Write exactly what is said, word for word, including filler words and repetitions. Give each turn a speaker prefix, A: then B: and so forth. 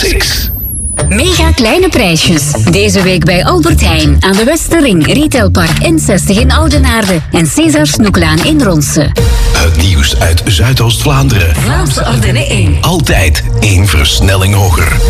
A: Classics.
B: Mega kleine prijsjes. Deze week bij Albert Heijn aan de Westerring, Retailpark N zestig in Oudenaarde en César Snoeklaan in Ronse.
A: Het nieuws uit Zuidoost-Vlaanderen.
B: Vlaamse Ardennen één.
A: Altijd één versnelling hoger.